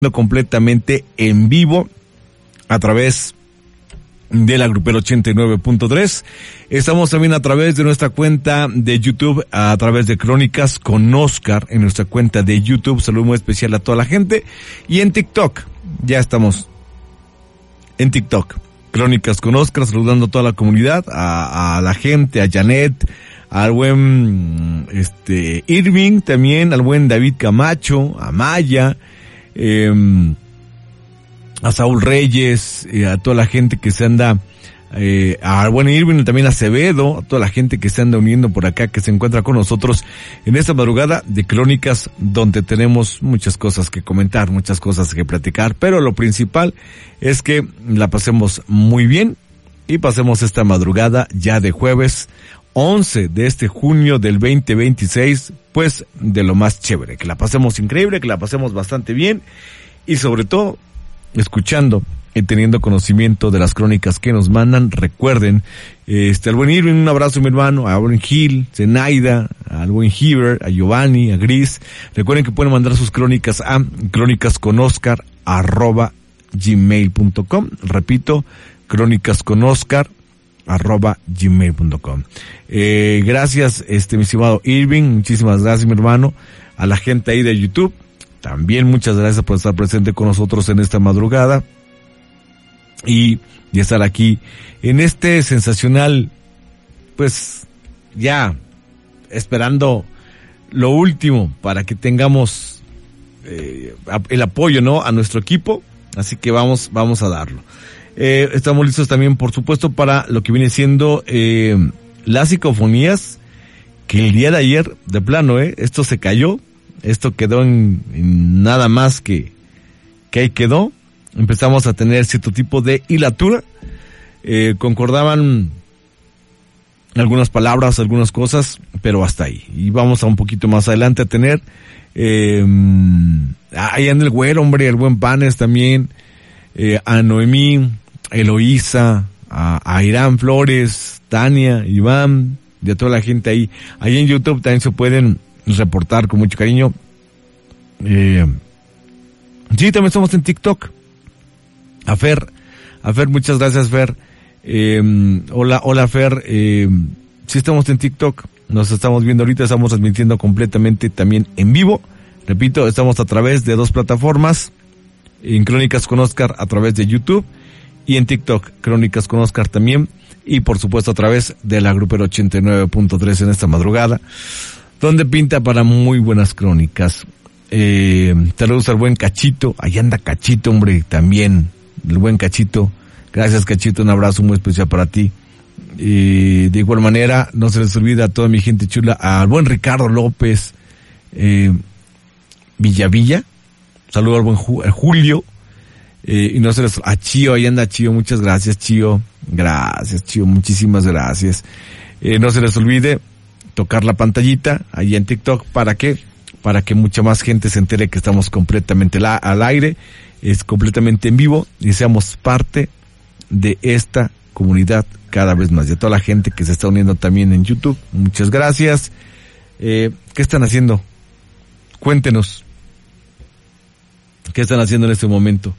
completamente en vivo a través de la Grupera 89.3. Estamos también a través de nuestra cuenta de YouTube, a través de Crónicas con Oscar, en nuestra cuenta de YouTube. Saludo muy especial a toda la gente. Y en TikTok, ya estamos en TikTok. Crónicas con Oscar, saludando a toda la comunidad, a la gente, a Janet, al buen Irving también, al buen David Camacho, a Maya, a Saúl Reyes, a toda la gente que se anda, al buen Irving, también a Acevedo, a toda la gente que se anda uniendo por acá, que se encuentra con nosotros en esta madrugada de Crónicas, donde tenemos muchas cosas que comentar, muchas cosas que platicar, pero lo principal es que la pasemos muy bien y pasemos esta madrugada ya de jueves 11 de este junio del 2026, pues de lo más chévere, que la pasemos increíble, que la pasemos bastante bien y sobre todo escuchando y teniendo conocimiento de las crónicas que nos mandan. Recuerden, al buen Irving, un abrazo mi hermano, a buen Gil, Zenaida, al buen Heber, a Giovanni, a Gris. Recuerden que pueden mandar sus crónicas a crónicasconoscar@gmail.com. Repito, crónicasconoscar@gmail.com. Gracias, mi estimado Irving, muchísimas gracias mi hermano, a la gente ahí de YouTube. También muchas gracias por estar presente con nosotros en esta madrugada y estar aquí en este sensacional, pues ya esperando lo último para que tengamos el apoyo, ¿no?, a nuestro equipo. Así que vamos a darlo. Estamos listos también, por supuesto, para lo que viene siendo las psicofonías, que el día de ayer, de plano, esto se cayó. Esto quedó en nada más que ahí quedó. Empezamos a tener cierto tipo de hilatura. Concordaban algunas palabras, algunas cosas, pero hasta ahí. Y vamos a un poquito más adelante a tener ahí anda el güero, hombre, el buen Panes también, a Noemí, Eloísa, a Irán Flores, Tania, Iván, y a toda la gente ahí. Ahí en YouTube también se pueden reportar con mucho cariño. Sí, también estamos en TikTok. A Fer, muchas gracias Fer. Hola Fer, sí estamos en TikTok, nos estamos viendo ahorita, estamos transmitiendo completamente también en vivo. Repito, estamos a través de 2 plataformas, en Crónicas con Oscar a través de YouTube y en TikTok, Crónicas con Oscar también, y por supuesto a través de la Grupera 89.3 en esta madrugada, donde pinta para muy buenas crónicas. Saludos al buen Cachito, ahí anda Cachito, hombre, también, el buen Cachito. Gracias Cachito, un abrazo muy especial para ti. De igual manera, no se les olvida a toda mi gente chula, al buen Ricardo López, Villavilla, saludo al buen Julio, y no se les, a Chío, ahí anda Chío, muchas gracias Chío, muchísimas gracias. No se les olvide tocar la pantallita ahí en TikTok, ¿para qué? Para que mucha más gente se entere que estamos completamente al aire, es completamente en vivo y seamos parte de esta comunidad cada vez más. Y a toda la gente que se está uniendo también en YouTube, muchas gracias. ¿Qué están haciendo? Cuéntenos. ¿Qué están haciendo en este momento?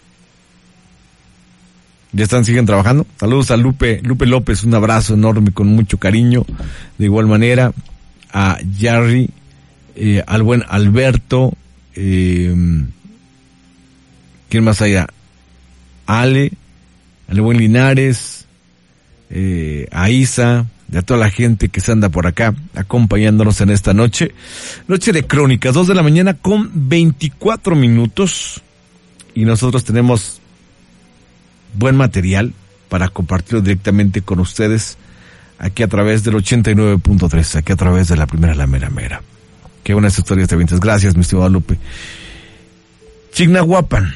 ¿Siguen trabajando? Saludos a Lupe López, un abrazo enorme con mucho cariño. De igual manera, a Jerry, al buen Alberto, ¿quién más hay? Ale, al buen Linares, a Isa, y a toda la gente que se anda por acá acompañándonos en esta noche de crónicas, 2 de la mañana con 24 minutos, y nosotros tenemos buen material para compartirlo directamente con ustedes aquí a través del 89.3, aquí a través de la primera, la mera mera. Qué buenas historias de ventas. Gracias, mi estimado Lupe. Chignahuapan.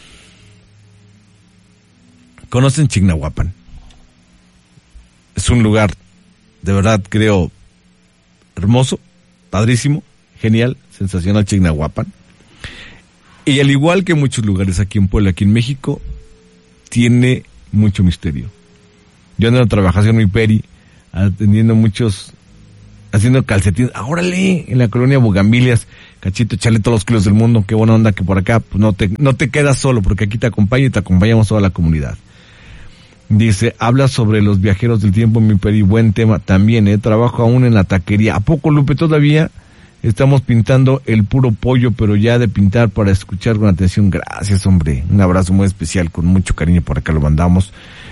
¿Conocen Chignahuapan? Es un lugar, de verdad, creo, hermoso, padrísimo, genial, sensacional Chignahuapan. Y al igual que muchos lugares aquí en Puebla, aquí en México, tiene mucho misterio. Yo ando en la trabajación muy peri, atendiendo muchos, haciendo calcetines. ¡Órale! En la colonia Bugambilias, Cachito, échale todos los kilos del mundo, qué buena onda que por acá pues no te quedas solo, porque aquí te acompaño y te acompañamos toda la comunidad. Dice, habla sobre los viajeros del tiempo, mi Peri, buen tema también, trabajo aún en la taquería. ¿A poco, Lupe, todavía estamos pintando el puro pollo, pero ya de pintar para escuchar con atención? Gracias, hombre, un abrazo muy especial, con mucho cariño por acá lo mandamos.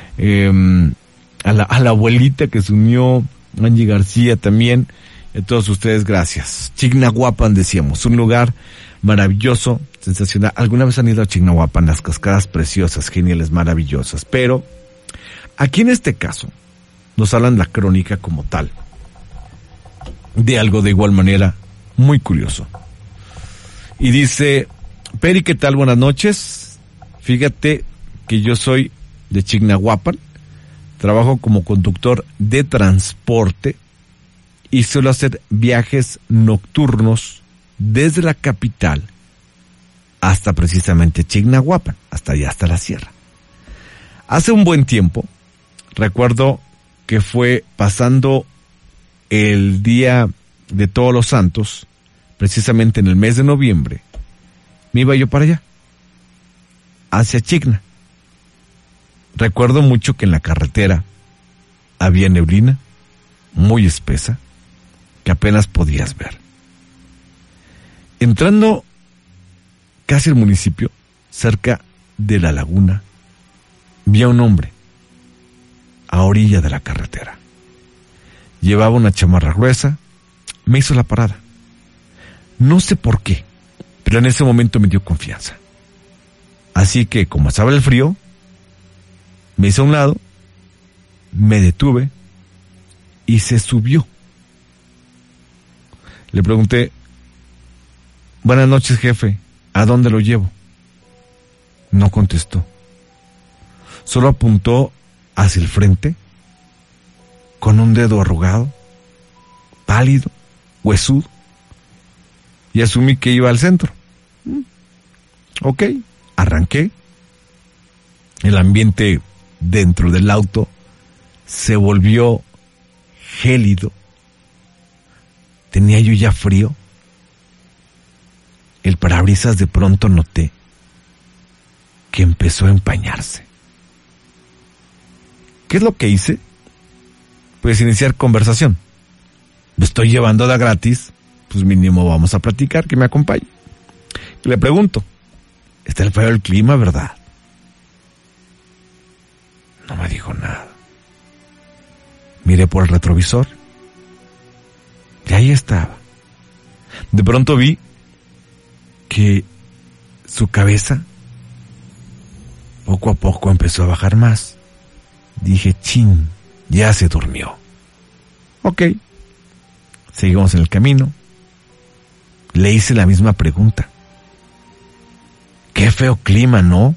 A la abuelita que se unió, Angie García también, a todos ustedes, gracias. Chignahuapan, decíamos, un lugar maravilloso, sensacional. ¿Alguna vez han ido a Chignahuapan? Las cascadas preciosas, geniales, maravillosas. Pero aquí en este caso nos hablan la crónica como tal de algo de igual manera muy curioso. Y dice, Peri, ¿qué tal? Buenas noches. Fíjate que yo soy de Chignahuapan, trabajo como conductor de transporte y suelo hacer viajes nocturnos desde la capital hasta precisamente Chignahuapan, hasta allá, hasta la sierra. Hace un buen tiempo, recuerdo que fue pasando el día de Todos los Santos, precisamente en el mes de noviembre, me iba yo para allá, hacia Chigna. Recuerdo mucho que en la carretera había neblina muy espesa que apenas podías ver. Entrando casi al municipio, cerca de la laguna, vi a un hombre a orilla de la carretera. Llevaba una chamarra gruesa, me hizo la parada. No sé por qué, pero en ese momento me dio confianza. Así que, como estaba el frío, me hice a un lado, me detuve y se subió. Le pregunté, buenas noches, jefe, ¿a dónde lo llevo? No contestó. Solo apuntó hacia el frente, con un dedo arrugado, pálido, huesudo, y asumí que iba al centro. Ok, arranqué. El ambiente dentro del auto se volvió gélido. Tenía yo ya frío. El parabrisas de pronto noté que empezó a empañarse. ¿Qué es lo que hice? Pues iniciar conversación. Lo estoy llevando de gratis, pues mínimo vamos a platicar, que me acompañe. Y le pregunto, está el feo el clima, ¿verdad? No me dijo nada. Miré por el retrovisor y ahí estaba. De pronto vi que su cabeza poco a poco empezó a bajar más. Dije, chin, ya se durmió. Ok, seguimos en el camino. Le hice la misma pregunta. Qué feo clima, ¿no?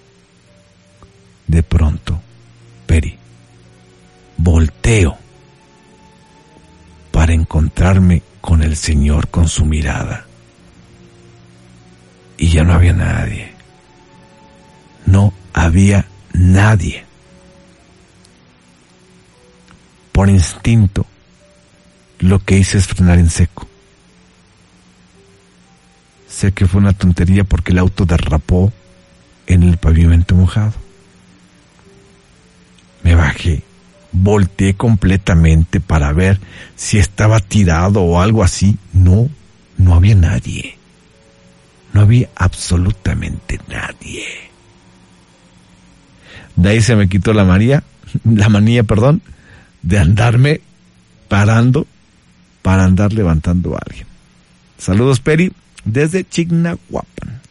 De pronto, Peri, volteo para encontrarme con el señor con su mirada. Y ya no había nadie. No había nadie. Por instinto, lo que hice es frenar en seco. Sé que fue una tontería porque el auto derrapó en el pavimento mojado. Me bajé, volteé completamente para ver si estaba tirado o algo así. No había nadie. No había absolutamente nadie. De ahí se me quitó la manía, de andarme parando para andar levantando a alguien. Saludos, Peri, desde Chignahuapan.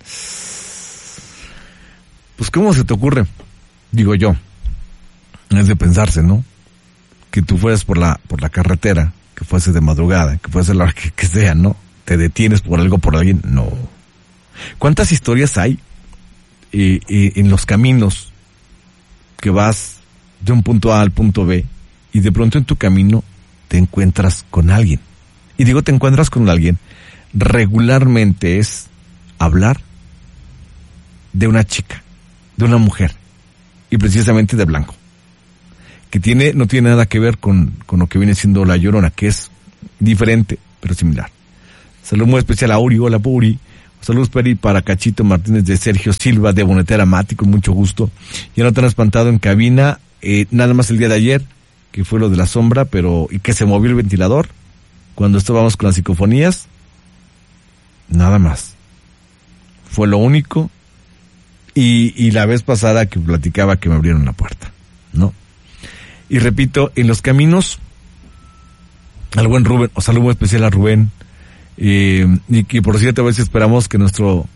Pues, ¿cómo se te ocurre? Digo yo, es de pensarse, ¿no? Que tú fueras por la carretera, que fuese de madrugada, que fuese la hora que sea, ¿no? Te detienes por algo, por alguien. No. ¿Cuántas historias hay en los caminos que vas de un punto A al punto B y de pronto en tu camino te encuentras con alguien? Y digo te encuentras con alguien, regularmente es hablar de una chica, de una mujer, y precisamente de blanco, que no tiene nada que ver con lo que viene siendo La Llorona, que es diferente, pero similar. Saludo muy especial a Uri. Hola, Uri. Saludos, Peri, para Cachito Martínez de Sergio Silva de Bonetera Mati, con mucho gusto. Ya no te han espantado en cabina, nada más el día de ayer, que fue lo de la sombra, y que se movió el ventilador cuando estábamos con las psicofonías. Nada más. Fue lo único. Y la vez pasada que platicaba que me abrieron la puerta, ¿no? Y repito, en los caminos, al buen Rubén, o saludo muy especial a Rubén, y que por cierto a veces esperamos que nuestro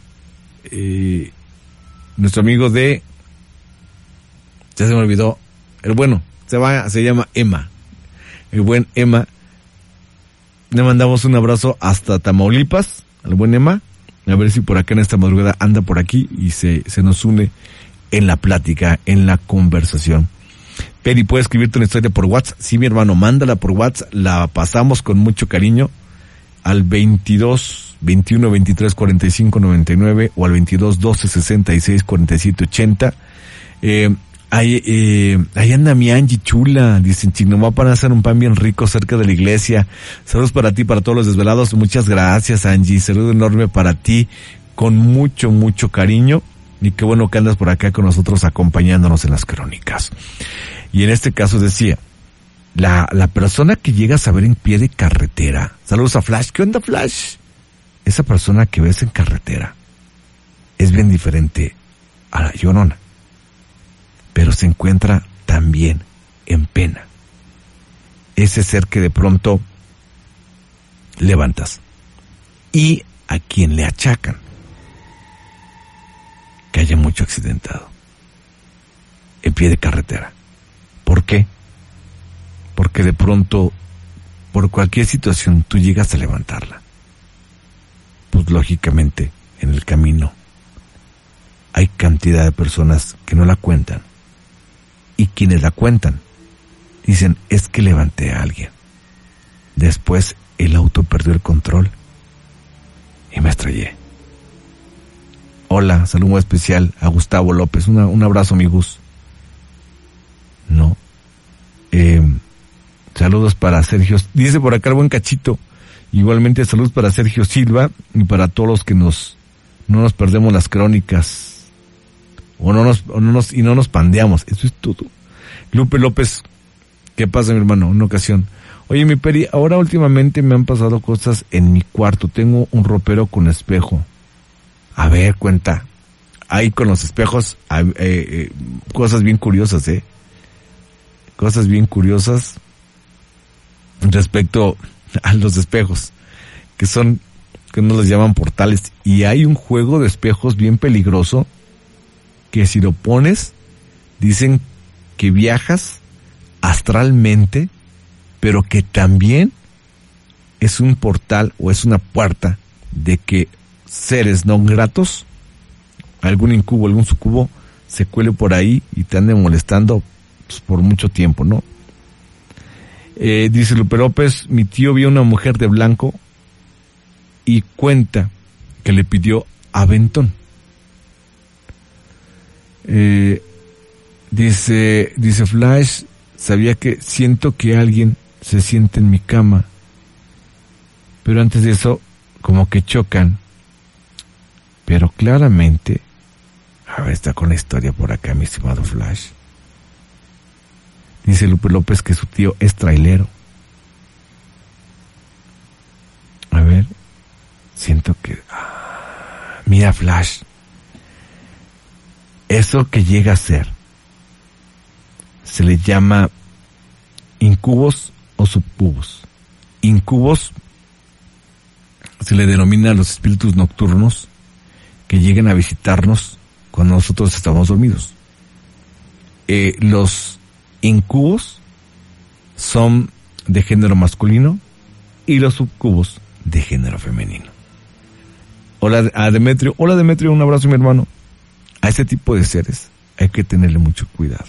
amigo ya se me olvidó, se llama Emma, el buen Emma, le mandamos un abrazo hasta Tamaulipas, al buen Emma, a ver si por acá en esta madrugada anda por aquí y se nos une en la plática, en la conversación. Peri, ¿puedes escribirte una historia por WhatsApp? Sí, mi hermano, mándala por WhatsApp, la pasamos con mucho cariño al 22 21 23 45 99 o al 22 12 66 47 80. Ahí anda mi Angie chula, dicen, Chignomá, para hacer un pan bien rico cerca de la iglesia. Saludos para ti, para todos los desvelados. Muchas gracias, Angie. Saludo enorme para ti, con mucho, mucho cariño. Y qué bueno que andas por acá con nosotros acompañándonos en las crónicas. Y en este caso decía, la persona que llega a saber en pie de carretera. Saludos a Flash. ¿Qué onda, Flash? Esa persona que ves en carretera es bien diferente a la llorona, pero se encuentra también en pena. Ese ser que de pronto levantas y a quien le achacan que haya mucho accidentado en pie de carretera. ¿Por qué? Porque de pronto, por cualquier situación, tú llegas a levantarla. Pues lógicamente, en el camino hay cantidad de personas que no la cuentan. Y quienes la cuentan dicen, es que levanté a alguien. Después el auto perdió el control y me estrellé. Hola, saludo especial a Gustavo López. Un abrazo, mi Gus. No. Saludos para Sergio. Dice por acá el buen Cachito. Igualmente saludos para Sergio Silva y para todos los que no nos perdemos las crónicas. No nos pandeamos. Eso es todo. Lupe López, ¿qué pasa, mi hermano? Una ocasión. Oye, mi Peri, ahora últimamente me han pasado cosas en mi cuarto. Tengo un ropero con espejo. A ver, cuenta. Ahí con los espejos, cosas bien curiosas, Cosas bien curiosas respecto a los espejos, que no les llaman portales. Y hay un juego de espejos bien peligroso, que si lo pones, dicen que viajas astralmente, pero que también es un portal o es una puerta de que seres no gratos, algún incubo, algún sucubo, se cuele por ahí y te ande molestando pues, por mucho tiempo, ¿no? Dice Lupe López, mi tío vio una mujer de blanco y cuenta que le pidió aventón. Dice Flash, sabía que siento que alguien se siente en mi cama, pero antes de eso como que chocan, pero claramente, a ver, está con la historia por acá, mi estimado Flash. Dice Lupe López que su tío es trailero. A ver, siento que... mira, Flash, eso que llega a ser se le llama incubos o subcubos. Incubos se le denomina a los espíritus nocturnos que llegan a visitarnos cuando nosotros estamos dormidos. Los incubos son de género masculino y los subcubos de género femenino. Hola a Demetrio. Hola, Demetrio, un abrazo, mi hermano. A este tipo de seres hay que tenerle mucho cuidado.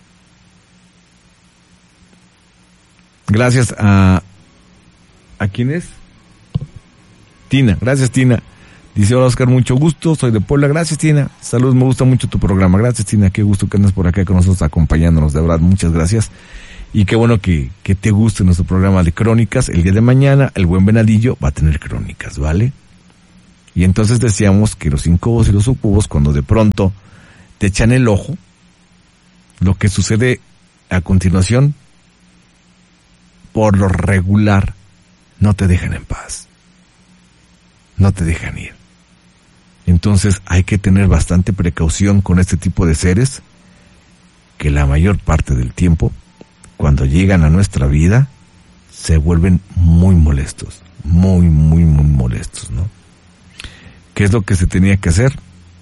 Gracias a ¿quién es? Tina. Gracias, Tina. Dice, hola, Oscar, mucho gusto, soy de Puebla. Gracias, Tina. Saludos, me gusta mucho tu programa. Gracias, Tina, qué gusto que andas por acá con nosotros acompañándonos, de verdad, muchas gracias. Y qué bueno que te guste nuestro programa de crónicas. El día de mañana, el buen Venadillo va a tener crónicas, ¿vale? Y entonces decíamos que los incubos y los sucubos, cuando de pronto te echan el ojo, lo que sucede a continuación, por lo regular, no te dejan en paz. No te dejan ir. Entonces hay que tener bastante precaución con este tipo de seres que la mayor parte del tiempo, cuando llegan a nuestra vida, se vuelven muy molestos, muy molestos, ¿no? ¿Qué es lo que se tenía que hacer?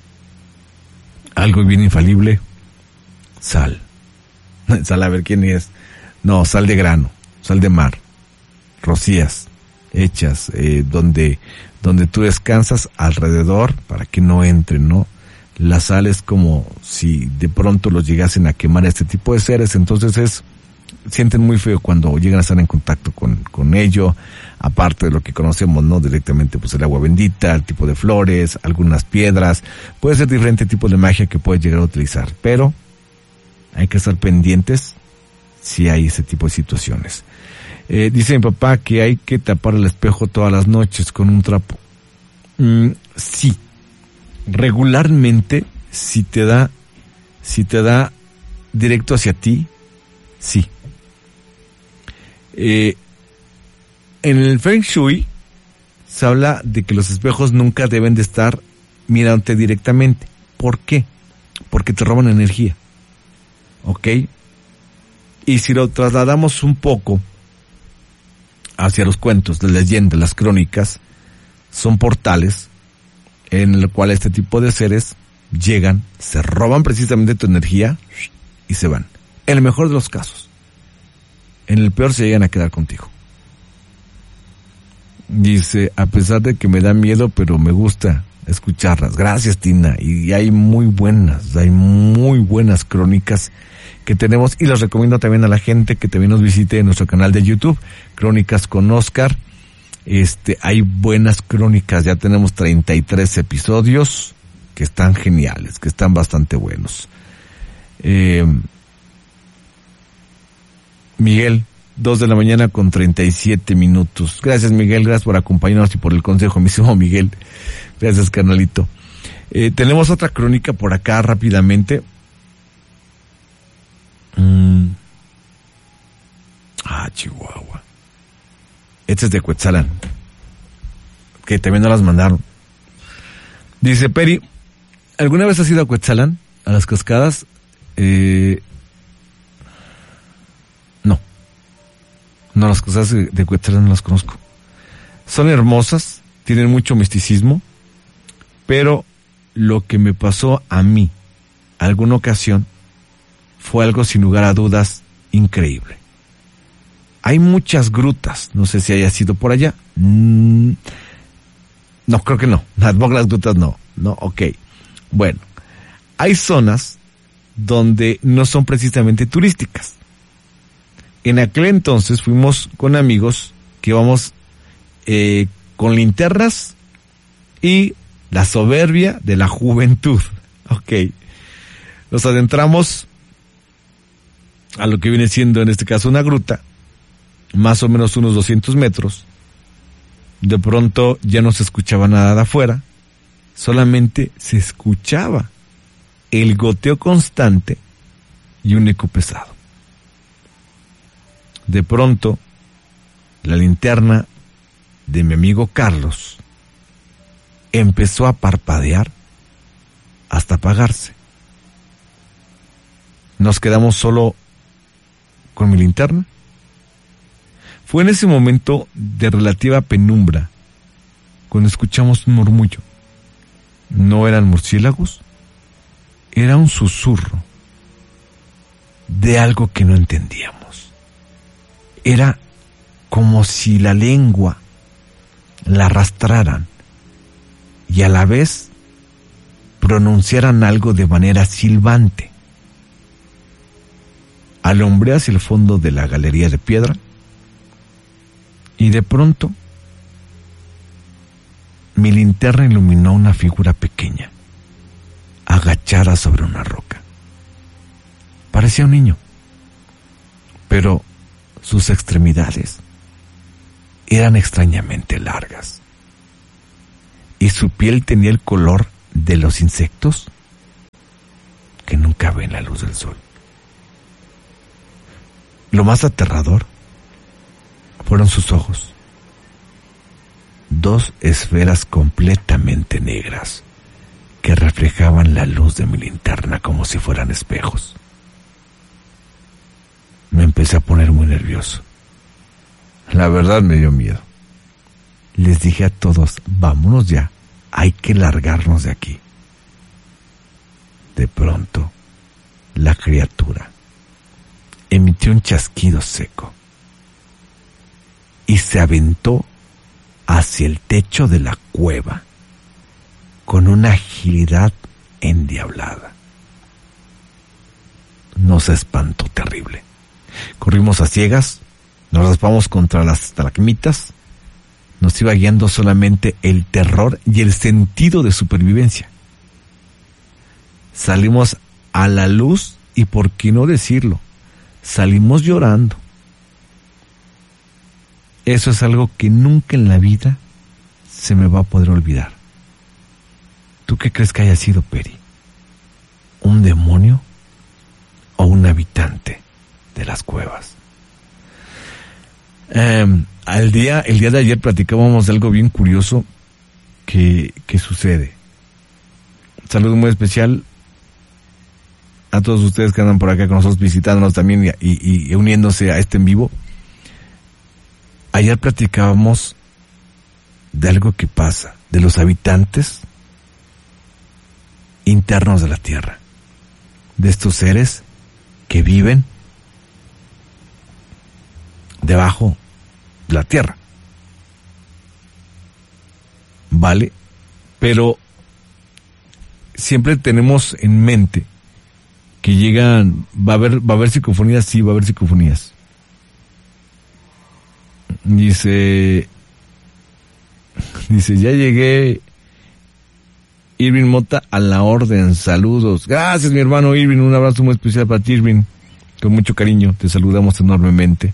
Algo bien infalible, sal. Sal, a ver quién es. No, sal de grano, sal de mar, rocías, echas, donde tú descansas alrededor para que no entren, ¿no? La sal es como si de pronto los llegasen a quemar este tipo de seres, entonces sienten muy feo cuando llegan a estar en contacto con ello, aparte de lo que conocemos, ¿no? Directamente, pues el agua bendita, el tipo de flores, algunas piedras, puede ser diferente tipo de magia que puedes llegar a utilizar, pero hay que estar pendientes si hay ese tipo de situaciones. Dice mi papá que hay que tapar el espejo todas las noches con un trapo. Sí. Regularmente, si te da directo hacia ti, sí. En el Feng Shui se habla de que los espejos nunca deben de estar mirándote directamente. ¿Por qué? Porque te roban energía. ¿Ok? Y si lo trasladamos un poco hacia los cuentos, las leyendas, las crónicas, son portales en el cual este tipo de seres llegan, se roban precisamente tu energía y se van. En el mejor de los casos. En el peor se llegan a quedar contigo. Dice, a pesar de que me da miedo, pero me gusta escucharlas. Gracias, Tina. Y hay muy buenas crónicas que tenemos, y los recomiendo también a la gente que también nos visite en nuestro canal de YouTube, Crónicas con Oscar. Hay buenas crónicas, ya tenemos 33 episodios que están geniales, que están bastante buenos. Miguel, 2:37 a.m. Gracias, Miguel, gracias por acompañarnos y por el consejo, mismo Miguel. Gracias, carnalito. Tenemos otra crónica por acá rápidamente. Chihuahua. Este es de Cuetzalan, que también nos las mandaron. Dice Peri, ¿alguna vez has ido a Cuetzalan, a las cascadas? No, las cascadas de Cuetzalan no las conozco. Son hermosas, tienen mucho misticismo, pero lo que me pasó a mí alguna ocasión fue algo sin lugar a dudas increíble. Hay muchas grutas, no sé si haya sido por allá. No, creo que no. Las grutas no, ok. Bueno, hay zonas donde no son precisamente turísticas. En aquel entonces fuimos con amigos que íbamos con linternas y la soberbia de la juventud. Ok. Nos adentramos a lo que viene siendo en este caso una gruta, más o menos unos 200 metros. De pronto ya no se escuchaba nada de afuera, solamente se escuchaba el goteo constante y un eco pesado. De pronto, la linterna de mi amigo Carlos empezó a parpadear hasta apagarse. Nos quedamos solo con mi linterna. Fue en ese momento de relativa penumbra cuando escuchamos un murmullo. No eran murciélagos, era un susurro de algo que no entendíamos. Era como si la lengua la arrastraran y a la vez pronunciaran algo de manera silbante. Alumbré hacia el fondo de la galería de piedra y de pronto mi linterna iluminó una figura pequeña, agachada sobre una roca. Parecía un niño, pero sus extremidades eran extrañamente largas y su piel tenía el color de los insectos que nunca ven la luz del sol. Lo más aterrador fueron sus ojos, 2 esferas completamente negras que reflejaban la luz de mi linterna como si fueran espejos. Me empecé a poner muy nervioso. La verdad me dio miedo. Les dije a todos, vámonos ya, hay que largarnos de aquí. De pronto, la criatura emitió un chasquido seco y se aventó hacia el techo de la cueva con una agilidad endiablada. Nos espantó terrible. Corrimos a ciegas, nos raspamos contra las estalagmitas, nos iba guiando solamente el terror y el sentido de supervivencia. Salimos a la luz y, por qué no decirlo, salimos llorando. Eso es algo que nunca en la vida se me va a poder olvidar. ¿Tú qué crees que haya sido, Peri? ¿Un demonio o un habitante de las cuevas? El día de ayer platicábamos de algo bien curioso que sucede. Un saludo muy especial a todos ustedes que andan por acá con nosotros, visitándonos también y uniéndose a este en vivo. Ayer platicábamos de algo que pasa, de los habitantes internos de la Tierra, de estos seres que viven debajo de la Tierra. ¿Vale? Pero siempre tenemos en mente que llegan, va a haber psicofonías, sí, va a haber psicofonías. Dice, ya llegué, Irving Mota, a la orden, saludos. Gracias, mi hermano Irving, un abrazo muy especial para ti, Irving, con mucho cariño, te saludamos enormemente.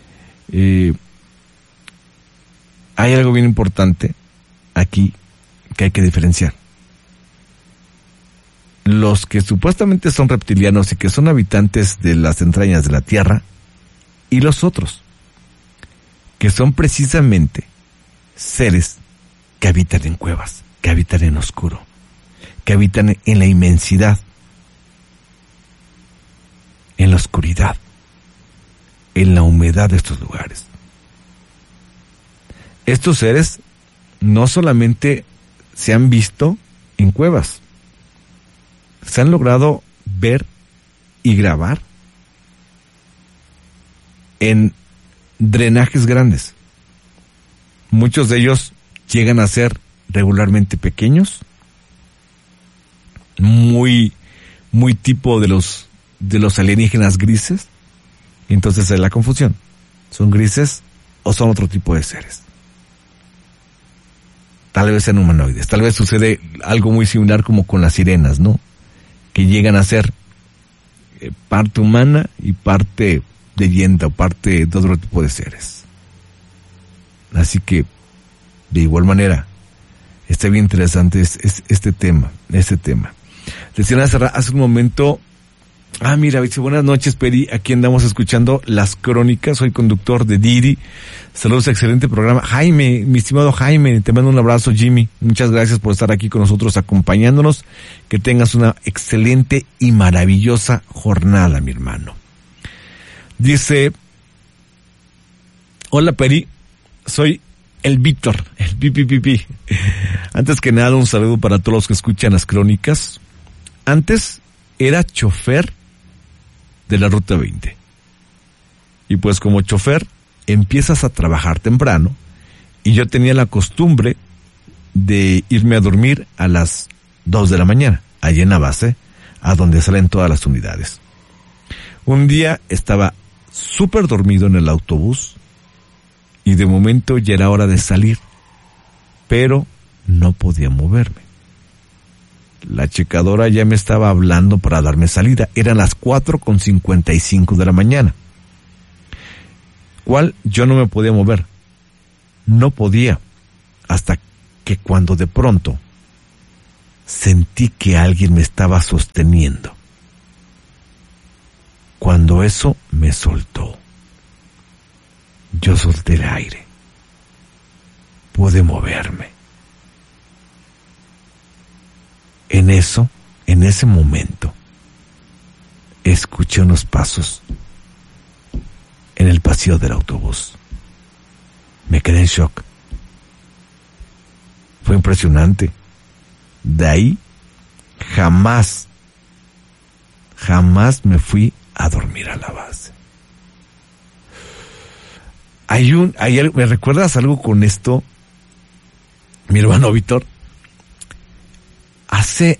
Hay algo bien importante aquí que hay que diferenciar. Los que supuestamente son reptilianos y que son habitantes de las entrañas de la Tierra, y los otros, que son precisamente seres que habitan en cuevas, que habitan en oscuro, que habitan en la inmensidad, en la oscuridad, en la humedad de estos lugares. Estos seres no solamente se han visto en cuevas, se han logrado ver y grabar en drenajes grandes. Muchos de ellos llegan a ser regularmente pequeños, muy tipo de los alienígenas grises. Entonces es la confusión. ¿Son grises o son otro tipo de seres? Tal vez sean humanoides. Tal vez sucede algo muy similar como con las sirenas, ¿no? Que llegan a ser parte humana y parte leyenda o parte de otro tipo de seres. Así que, de igual manera, está bien interesante este tema. Decían hace un momento, mira, dice, buenas noches, Peri, aquí andamos escuchando las crónicas, soy conductor de Didi, saludos, excelente programa. Jaime, mi estimado Jaime, te mando un abrazo, Jimmy, muchas gracias por estar aquí con nosotros acompañándonos, que tengas una excelente y maravillosa jornada, mi hermano. Dice, hola Peri, soy el Víctor, el pipi. Antes que nada, un saludo para todos los que escuchan las crónicas. Antes era chofer de la Ruta 20. Y pues como chofer empiezas a trabajar temprano y yo tenía la costumbre de irme a dormir a las 2 de la mañana, allí en la base, a donde salen todas las unidades. Un día estaba súper dormido en el autobús y de momento ya era hora de salir, pero no podía moverme. La checadora ya me estaba hablando para darme salida. Eran las 4:55 de la mañana. cual yo no me podía mover. No podía. Hasta que cuando de pronto sentí que alguien me estaba sosteniendo. Cuando eso me soltó, yo solté el aire. Pude moverme. En ese momento, escuché unos pasos en el pasillo del autobús. Me quedé en shock. Fue impresionante. De ahí, jamás me fui a dormir a la base. ¿Me recuerdas algo con esto, mi hermano Víctor? Hace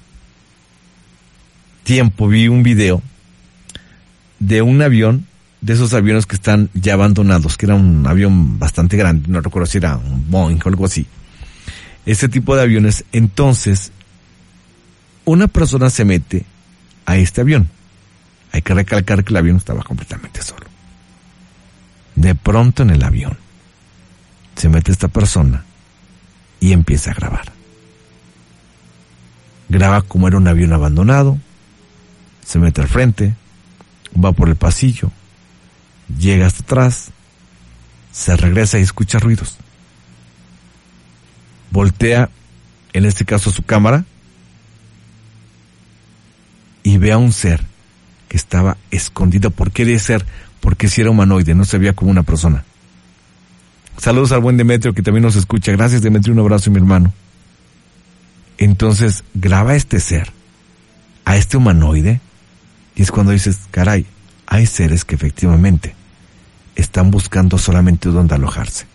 tiempo vi un video de un avión, de esos aviones que están ya abandonados, que era un avión bastante grande, no recuerdo si era un Boeing o algo así. Ese tipo de aviones. Entonces, una persona se mete a este avión. Hay que recalcar que el avión estaba completamente solo. De pronto en el avión se mete esta persona y empieza a grabar. Graba como era un avión abandonado, se mete al frente, va por el pasillo, llega hasta atrás, se regresa y escucha ruidos. Voltea, en este caso su cámara, y ve a un ser que estaba escondido. ¿Por qué de ser? Porque si era humanoide, no se veía como una persona. Saludos al buen Demetrio, que también nos escucha. Gracias, Demetrio, un abrazo, mi hermano. Entonces graba a este ser, a este humanoide, y es cuando dices, caray, hay seres que efectivamente están buscando solamente dónde alojarse.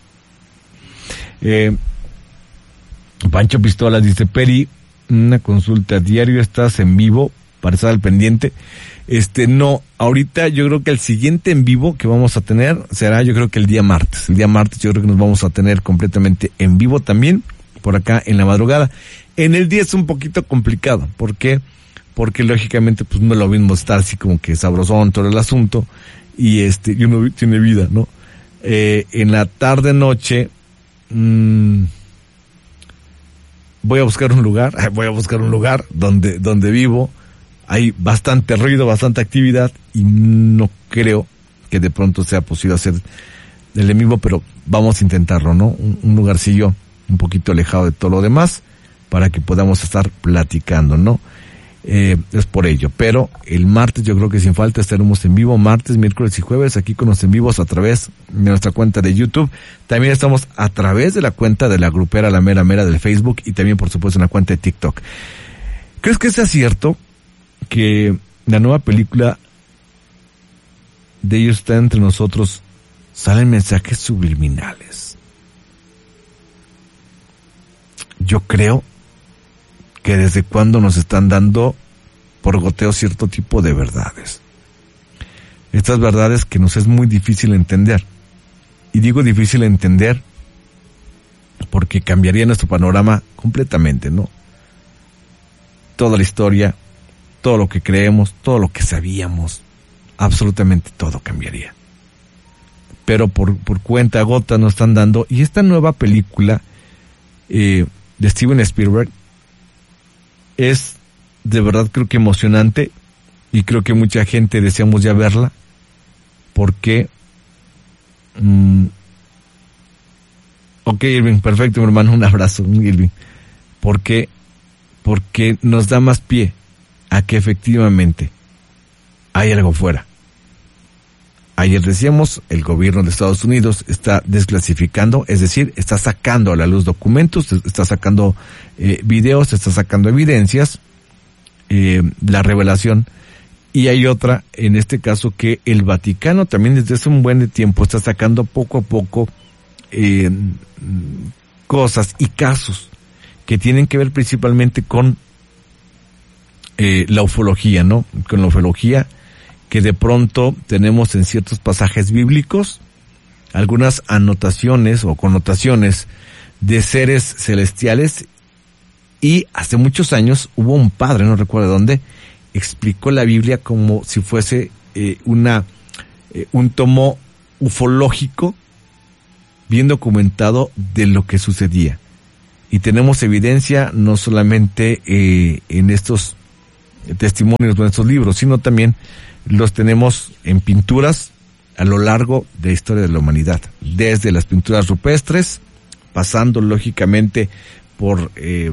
Pancho Pistolas dice, Peri, una consulta diario, ¿estás en vivo para estar al pendiente? No, ahorita yo creo que el siguiente en vivo que vamos a tener será, yo creo que el día martes. El día martes yo creo que nos vamos a tener completamente en vivo también, por acá en la madrugada. En el día es un poquito complicado. ¿Por qué? Porque lógicamente pues no es lo mismo estar así como que sabrosón todo el asunto y uno tiene vida, ¿no? En la tarde noche voy a buscar un lugar donde vivo. Hay bastante ruido, bastante actividad y no creo que de pronto sea posible hacer el en vivo, pero vamos a intentarlo, ¿no? Un lugarcillo un poquito alejado de todo lo demás para que podamos estar platicando, ¿no? Es por ello, pero el martes yo creo que sin falta estaremos en vivo, martes, miércoles y jueves aquí con los en vivos a través de nuestra cuenta de YouTube. También estamos a través de la cuenta de la grupera La Mera Mera del Facebook y también por supuesto en la cuenta de TikTok. ¿Crees que sea cierto que la nueva película de Ellos Están Entre Nosotros salen mensajes subliminales? Yo creo que desde cuando nos están dando por goteo cierto tipo de verdades. Estas verdades que nos es muy difícil entender. Y digo difícil entender porque cambiaría nuestro panorama completamente, ¿no? Toda la historia, todo lo que creemos, todo lo que sabíamos, absolutamente todo cambiaría. Pero por cuenta gota nos están dando, y esta nueva película de Steven Spielberg es de verdad creo que emocionante y creo que mucha gente deseamos ya verla porque ok, Irving, perfecto, mi hermano, un abrazo, Irving. Porque nos da más pie a que efectivamente hay algo fuera. Ayer decíamos, el gobierno de Estados Unidos está desclasificando, es decir, está sacando a la luz documentos, está sacando videos, está sacando evidencias, la revelación, y hay otra, en este caso, que el Vaticano también desde hace un buen tiempo está sacando poco a poco cosas y casos que tienen que ver principalmente con la ufología, ¿no? Con la ufología que de pronto tenemos en ciertos pasajes bíblicos, algunas anotaciones o connotaciones de seres celestiales, y hace muchos años hubo un padre, no recuerdo dónde, explicó la Biblia como si fuese un tomo ufológico bien documentado de lo que sucedía. Y tenemos evidencia no solamente en estos testimonios de nuestros libros, sino también los tenemos en pinturas a lo largo de la historia de la humanidad, desde las pinturas rupestres, pasando lógicamente por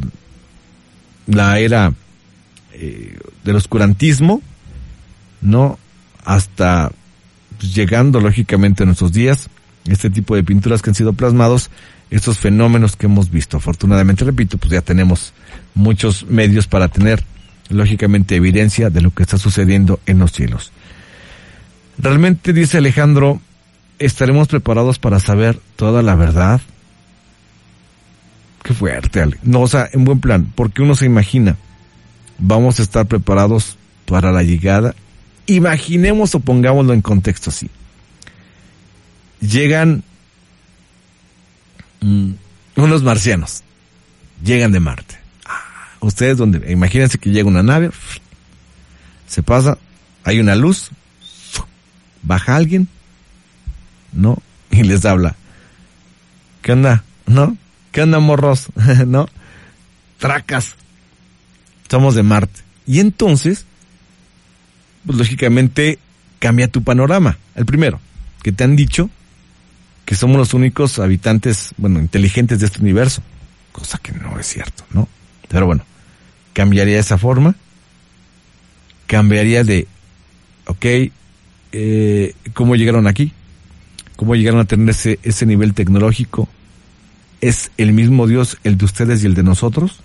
la era del oscurantismo, ¿no? Hasta llegando lógicamente a nuestros días, este tipo de pinturas que han sido plasmados, estos fenómenos que hemos visto. Afortunadamente, repito, pues ya tenemos muchos medios para tener lógicamente evidencia de lo que está sucediendo en los cielos. Realmente, dice Alejandro, ¿estaremos preparados para saber toda la verdad? Qué fuerte, Ale. No, o sea, en buen plan, porque uno se imagina, vamos a estar preparados para la llegada. Imaginemos o pongámoslo en contexto así. Llegan unos marcianos, llegan de Marte. Ustedes donde, imagínense que llega una nave, se pasa, hay una luz, baja alguien, ¿no? Y les habla. ¿Qué onda? ¿No? ¿Qué onda, morros? ¿No? Tracas. Somos de Marte. Y entonces, pues lógicamente cambia tu panorama. El primero, que te han dicho que somos los únicos habitantes, bueno, inteligentes de este universo. Cosa que no es cierto, ¿no? Pero bueno, cambiaría esa forma. Cambiaría de, ¿cómo llegaron aquí? ¿Cómo llegaron a tener ese nivel tecnológico? ¿Es el mismo Dios el de ustedes y el de nosotros?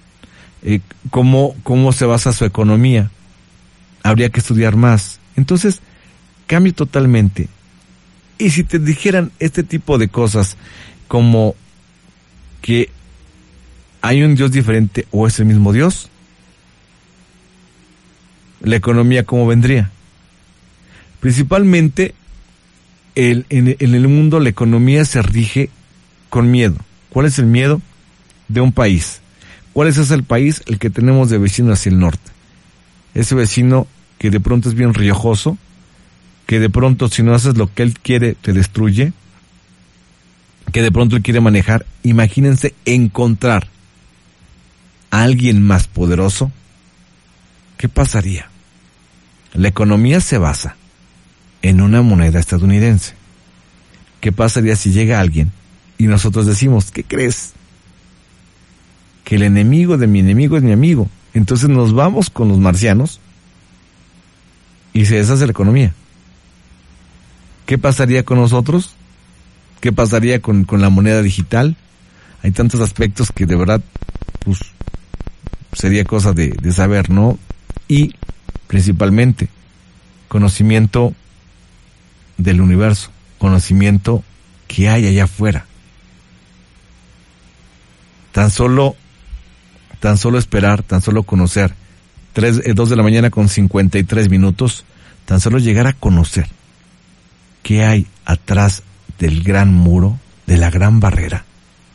¿Cómo se basa su economía? Habría que estudiar más. Entonces, cambio totalmente. Y si te dijeran este tipo de cosas como que hay un Dios diferente o es el mismo Dios, la economía ¿cómo vendría? Principalmente en el mundo la economía se rige con miedo. ¿Cuál es el miedo de un país? ¿Cuál es ese el país? El que tenemos de vecino hacia el norte. Ese vecino que de pronto es bien riojoso, que de pronto si no haces lo que él quiere te destruye, que de pronto él quiere manejar. Imagínense encontrar a alguien más poderoso. ¿Qué pasaría? La economía se basa en una moneda estadounidense. ¿Qué pasaría si llega alguien y nosotros decimos, ¿qué crees? Que el enemigo de mi enemigo es mi amigo. Entonces nos vamos con los marcianos y se deshace la economía. ¿Qué pasaría con nosotros? ¿Qué pasaría con la moneda digital? Hay tantos aspectos que de verdad, pues, sería cosa de saber, ¿no? Y, principalmente, conocimiento del universo, conocimiento que hay allá afuera. Tan solo esperar, tan solo conocer, 2 de la mañana con 53 minutos, tan solo llegar a conocer qué hay atrás del gran muro, de la gran barrera.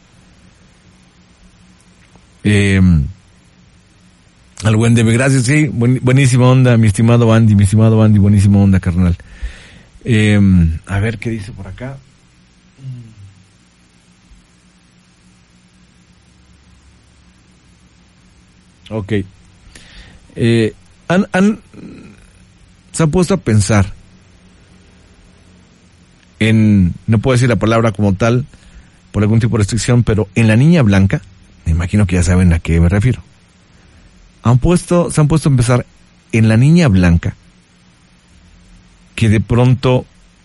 Al buen Debe, gracias, sí, buenísima onda, mi estimado Andy, buenísima onda, carnal. A ver qué dice por acá. Ok. Se han puesto a pensar en, no puedo decir la palabra como tal, por algún tipo de restricción, pero en la niña blanca, me imagino que ya saben a qué me refiero. Se han puesto a empezar en la niña blanca, que de pronto,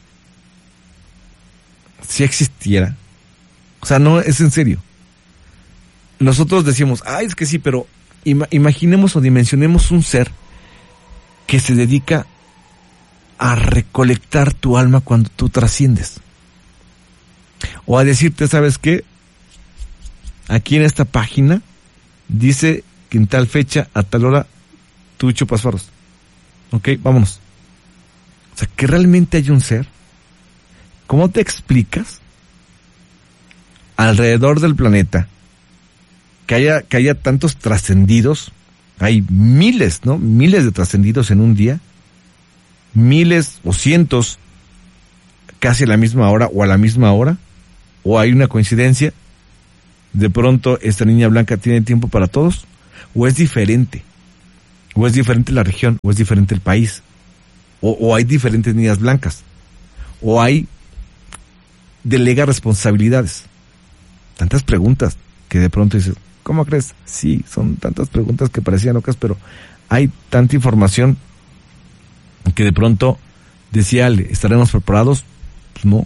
si existiera, o sea, no, es en serio. Nosotros decimos, es que sí, pero imaginemos o dimensionemos un ser que se dedica a recolectar tu alma cuando tú trasciendes. O a decirte, ¿sabes qué? Aquí en esta página dice que en tal fecha, a tal hora, tú chupas faros. Ok, vámonos. O sea, que realmente hay un ser. ¿Cómo te explicas alrededor del planeta que haya tantos trascendidos? Hay miles, ¿no? Miles de trascendidos en un día. Miles o cientos casi a la misma hora o a la misma hora, o hay una coincidencia, de pronto esta niña blanca tiene tiempo para todos, o es diferente la región, o es diferente el país, o hay diferentes niñas blancas, o hay delega responsabilidades. Tantas preguntas que de pronto dices, ¿cómo crees? Sí, son tantas preguntas que parecían locas, pero hay tanta información que de pronto decía Ale, ¿estaremos preparados? Pues no.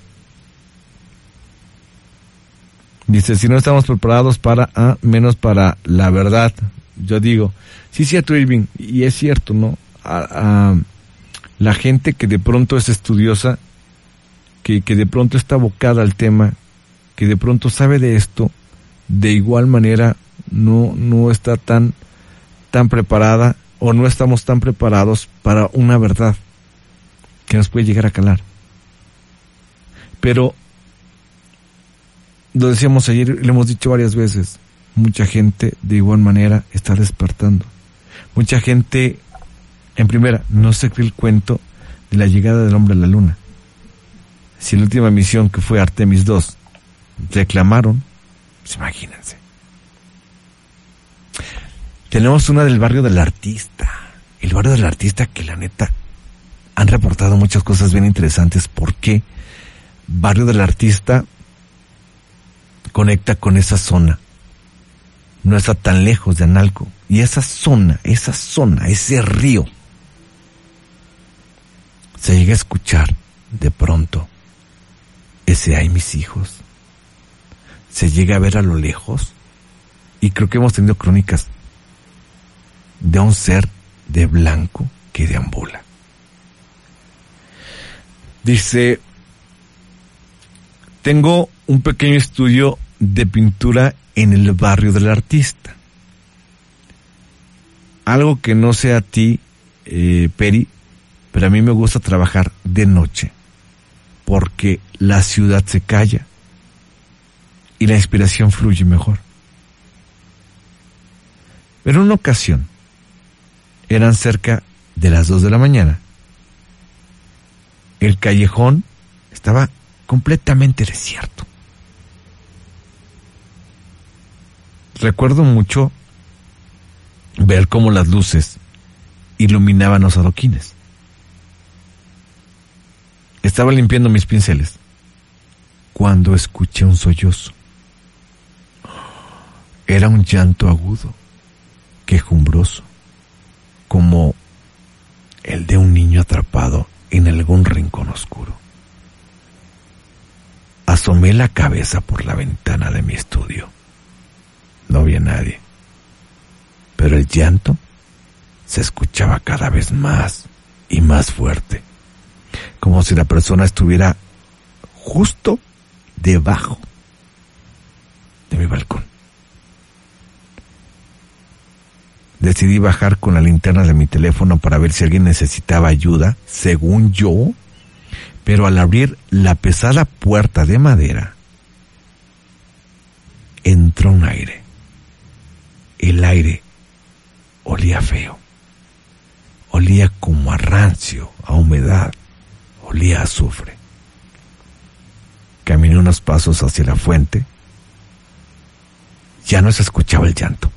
Dice, si no estamos preparados para menos para la verdad. Yo digo, sí, cierto, Irving, y es cierto, ¿no? La gente que de pronto es estudiosa, que de pronto está abocada al tema, que de pronto sabe de esto, de igual manera no está tan preparada, o no estamos tan preparados para una verdad que nos puede llegar a calar. Pero lo decíamos ayer, lo hemos dicho varias veces, mucha gente de igual manera está despertando. Mucha gente, en primera, no se cree el cuento de la llegada del hombre a la luna. Si la última misión, que fue Artemis 2, reclamaron, pues imagínense. Tenemos una del barrio del artista. El barrio del artista, que la neta han reportado muchas cosas bien interesantes. ¿Por qué? Barrio del artista conecta con esa zona. No está tan lejos de Analco. Y esa zona, ese río, se llega a escuchar de pronto ese "ay, mis hijos". Se llega a ver a lo lejos. Y creo que hemos tenido crónicas de un ser de blanco que deambula. Dice, tengo un pequeño estudio de pintura en el barrio del artista. Algo que no sé a ti, Peri, pero a mí me gusta trabajar de noche, porque la ciudad se calla y la inspiración fluye mejor. Pero en una ocasión, eran cerca de las 2 de la mañana, el callejón estaba completamente desierto. Recuerdo mucho ver cómo las luces iluminaban los adoquines. Estaba limpiando mis pinceles cuando escuché un sollozo. Era un llanto agudo, quejumbroso, como el de un niño atrapado en algún rincón oscuro. Asomé la cabeza por la ventana de mi estudio. No había nadie, pero el llanto se escuchaba cada vez más y más fuerte, como si la persona estuviera justo debajo de mi balcón. Decidí bajar con la linterna de mi teléfono para ver si alguien necesitaba ayuda, según yo, pero al abrir la pesada puerta de madera, entró un aire. El aire olía feo, olía como a rancio, a humedad, olía a azufre. Caminé unos pasos hacia la fuente. Ya no se escuchaba el llanto.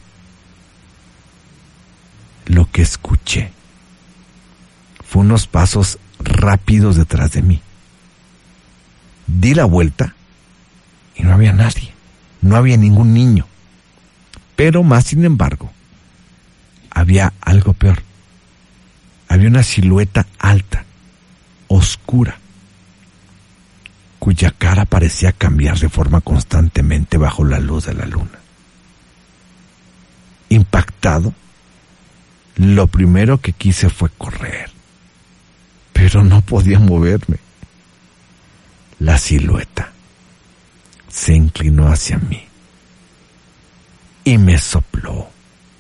Lo que escuché fue unos pasos rápidos detrás de mí. Di la vuelta y no había nadie, no había ningún niño. Pero más sin embargo, había algo peor. Había una silueta alta, oscura, cuya cara parecía cambiar de forma constantemente bajo la luz de la luna. Impactado, lo primero que quise fue correr, pero no podía moverme. La silueta se inclinó hacia mí y me sopló.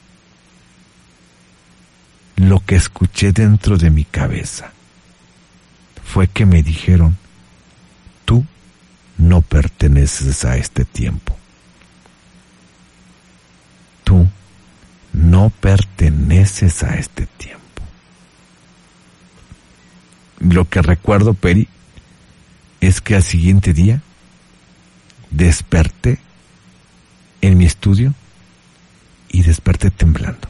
Lo que escuché dentro de mi cabeza fue que me dijeron: tú no perteneces a este tiempo. Tú no perteneces a este tiempo. Lo que recuerdo, Peri, es que al siguiente día desperté en mi estudio y desperté temblando.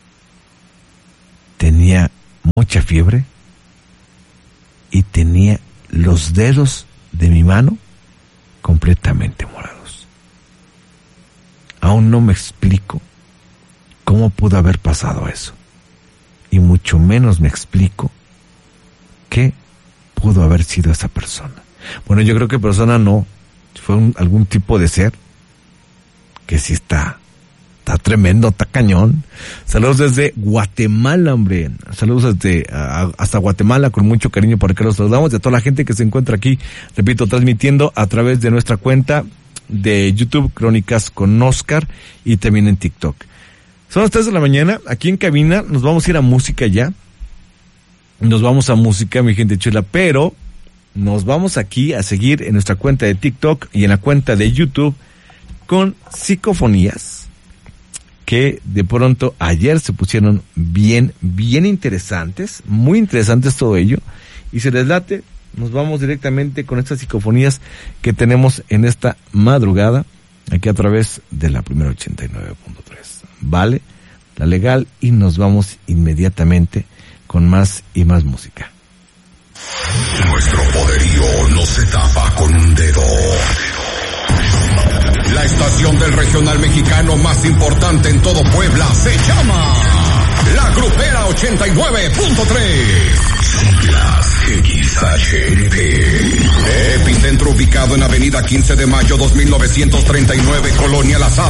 Tenía mucha fiebre y tenía los dedos de mi mano completamente morados. Aún no me explico cómo pudo haber pasado eso. Y mucho menos me explico qué pudo haber sido esa persona. Bueno, yo creo que persona no, fue algún tipo de ser que sí está tremendo, está cañón. Saludos desde Guatemala, hombre. Saludos desde hasta Guatemala, con mucho cariño, por acá los saludamos, y a toda la gente que se encuentra aquí, repito, transmitiendo a través de nuestra cuenta de YouTube, Crónicas con Oscar, y también en TikTok. Son las 3 de la mañana, aquí en cabina, nos vamos a ir a música ya. Nos vamos a música, mi gente chula, pero nos vamos aquí a seguir en nuestra cuenta de TikTok y en la cuenta de YouTube con psicofonías que de pronto ayer se pusieron bien interesantes, muy interesantes todo ello, y se les late, nos vamos directamente con estas psicofonías que tenemos en esta madrugada, aquí a través de la primera 89.3, ¿vale? La legal, y nos vamos inmediatamente con más y más música. Nuestro poderío no se tapa con un dedo. La estación del regional mexicano más importante en todo Puebla se llama La Grupera 89.3. Siglas XHNP. Epicentro ubicado en Avenida 15 de Mayo 2939, Colonia Las Habas.